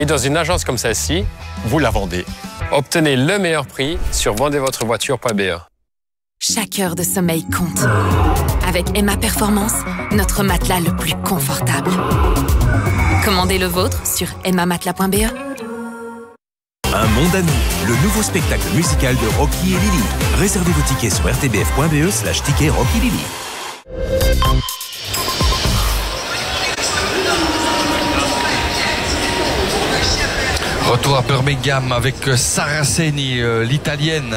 Et dans une agence comme celle-ci, vous la vendez. Obtenez le meilleur prix sur vendezvotrevoiture.be. Chaque heure de sommeil compte. Avec Emma Performance, notre matelas le plus confortable. Commandez le vôtre sur emmamatelas.be. Un monde à nous, le nouveau spectacle musical de Rocky et Lily. Réservez vos tickets sur rtbf.be/tickets Rocky Lily. Retour à Birmingham avec Saraceni, l'italienne.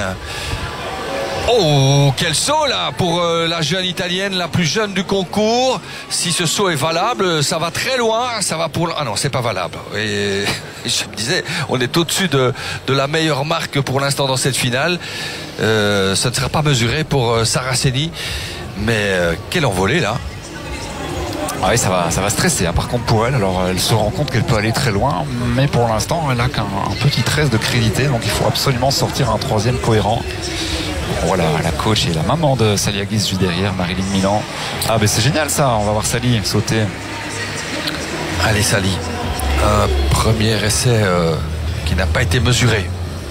Oh, quel saut là pour la jeune italienne, la plus jeune du concours. Si ce saut est valable, ça va très loin. Ça va pour... Ah non, c'est pas valable. Et je me disais, on est au-dessus de la meilleure marque pour l'instant dans cette finale. Ça ne sera pas mesuré pour Saraceni. Mais quelle envolée là. Oui, ça va stresser. Par contre, pour elle, alors elle se rend compte qu'elle peut aller très loin, mais pour l'instant, elle n'a qu'un petit 13 de crédité, donc il faut absolument sortir un troisième cohérent. Voilà, la coach et la maman de Salia Guiz juste derrière, Marilyn Milan. Ah, ben c'est génial ça, on va voir Sally sauter. Allez, Sally. Un premier essai qui n'a pas été mesuré.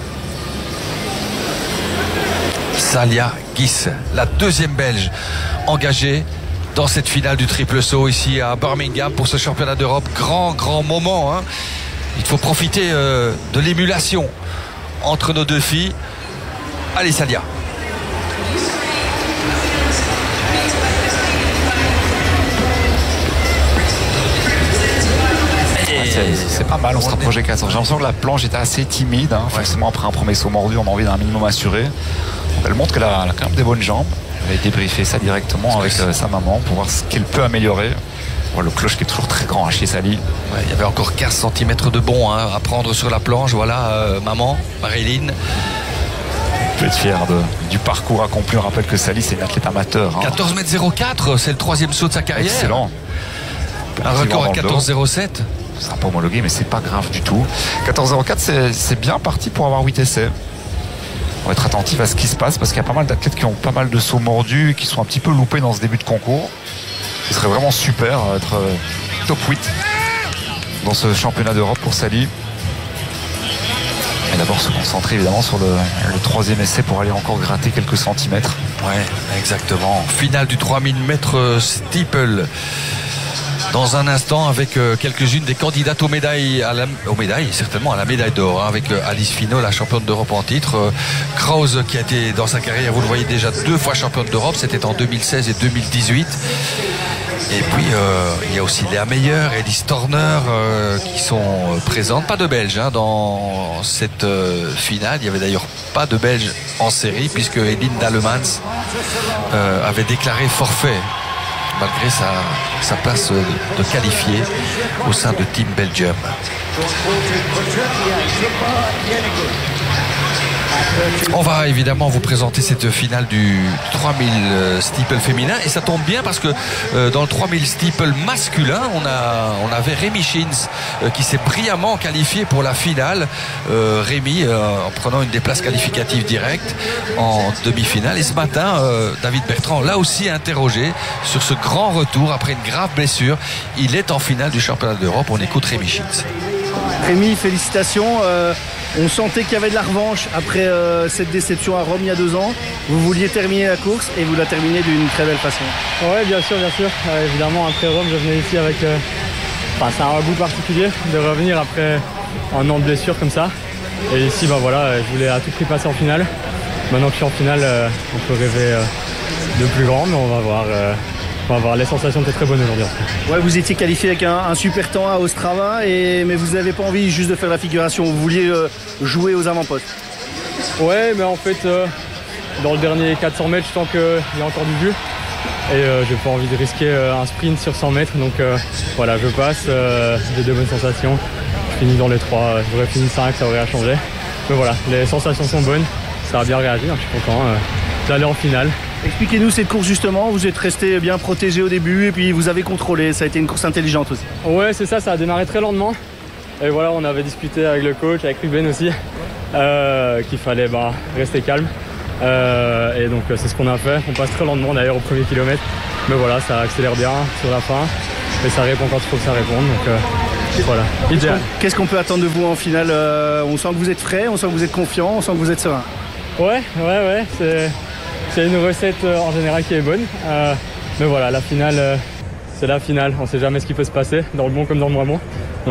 Salia Guiz, la deuxième Belge engagée dans cette finale du triple saut ici à Birmingham pour ce championnat d'Europe. Grand moment, hein. Il faut profiter de l'émulation entre nos deux filles. Allez, Salia. C'est pas mal, on se rapprochait 400. J'ai l'impression que la planche était assez timide, hein. Forcément après un premier saut mordu, on a envie d'un minimum assuré. Donc elle montre qu'elle a quand même des bonnes jambes. Elle a débriefé ça directement avec sa maman pour voir ce qu'elle peut améliorer. Le cloche qui est toujours très grand chez Sally. Ouais, il y avait encore 15 cm de bon à prendre sur la planche. Voilà, maman, Marilyn. On peut être fier du parcours accompli. On rappelle que Sally, c'est une athlète amateur. 14,04 m, c'est le troisième saut de sa carrière. Excellent. Un record à 14,07. Ça sera pas homologué, mais c'est pas grave du tout. 14,04, c'est bien parti pour avoir 8 essais. On va être attentif à ce qui se passe parce qu'il y a pas mal d'athlètes qui ont pas mal de sauts mordus et qui sont un petit peu loupés dans ce début de concours. Ce serait vraiment super d'être top 8 dans ce championnat d'Europe pour Sally. Et d'abord se concentrer évidemment sur le troisième essai pour aller encore gratter quelques centimètres. Ouais, exactement. Finale du 3000 mètres steeple. Dans un instant, avec quelques-unes des candidates aux médailles, certainement à la médaille d'or, hein, avec Alice Finot, la championne d'Europe en titre. Krause, qui a été dans sa carrière, vous le voyez déjà, 2 fois championne d'Europe, c'était en 2016 et 2018. Et puis il y a aussi Léa Meyer et Elise Torner qui sont présentes. Pas de Belges dans cette finale. Il n'y avait d'ailleurs pas de Belges en série puisque Eline Dallemans avait déclaré forfait malgré sa place de qualifié au sein de Team Belgium. On va évidemment vous présenter cette finale du 3000 steeple féminin et ça tombe bien parce que dans le 3000 steeple masculin on avait Rémi Schins qui s'est brillamment qualifié pour la finale. Rémi en prenant une des places qualificatives directes en demi-finale, et ce matin David Bertrand l'a aussi interrogé sur ce grand retour après une grave blessure. Il est en finale du championnat d'Europe. On écoute Rémi Schins. Rémi, félicitations. On sentait qu'il y avait de la revanche après cette déception à Rome il y a 2 ans. Vous vouliez terminer la course et vous la terminez d'une très belle façon. Oui, bien sûr. Évidemment, après Rome, je venais ici avec... c'est un goût particulier de revenir après un an de blessure comme ça. Et ici, je voulais à tout prix passer en finale. Maintenant que je suis en finale, on peut rêver de plus grand, mais on va voir... les sensations étaient très bonnes aujourd'hui. Ouais, vous étiez qualifié avec un super temps à Ostrava, mais vous n'avez pas envie juste de faire la figuration, vous vouliez jouer aux avant-postes. Ouais, mais en fait, dans le dernier 400 mètres, je sens qu'il y a encore du jus. Et j'ai pas envie de risquer un sprint sur 100 mètres. Donc je passe, j'ai de bonnes sensations. Je finis dans les 3, j'aurais fini 5, ça aurait changé. Mais voilà, les sensations sont bonnes, ça a bien réagi, je suis content d'aller en finale. Expliquez-nous cette course justement, vous êtes resté bien protégé au début et puis vous avez contrôlé, ça a été une course intelligente aussi. Ouais, c'est ça a démarré très lentement. Et voilà, on avait discuté avec le coach, avec Ruben aussi, qu'il fallait rester calme. Et donc c'est ce qu'on a fait, on passe très lentement d'ailleurs au premier kilomètre. Mais voilà, ça accélère bien sur la fin et ça répond quand il faut que ça réponde. Donc Voilà, idéal. Qu'est-ce qu'on peut attendre de vous en finale? On sent que vous êtes frais, on sent que vous êtes confiant, on sent que vous êtes serein. Ouais, c'est une recette en général qui est bonne. Mais voilà, la finale, c'est la finale. On ne sait jamais ce qui peut se passer, dans le bon comme dans le moins bon.